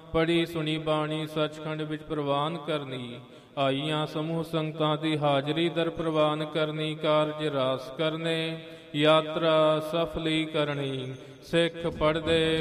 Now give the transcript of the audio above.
ਪੜੀ ਸੁਣੀ ਬਾਣੀ ਸੱਚਖੰਡ ਵਿੱਚ ਪ੍ਰਵਾਨ ਕਰਨੀ। ਆਈਆਂ ਸਮੂਹ ਸੰਗਤਾਂ ਦੀ ਹਾਜ਼ਰੀ ਦਰ ਪ੍ਰਵਾਨ ਕਰਨੀ। ਕਾਰਜ ਰਾਸ ਕਰਨੇ, ਯਾਤਰਾ ਸਫਲੀ ਕਰਨੀ। ਸਿੱਖ ਪੜ੍ਹਦੇ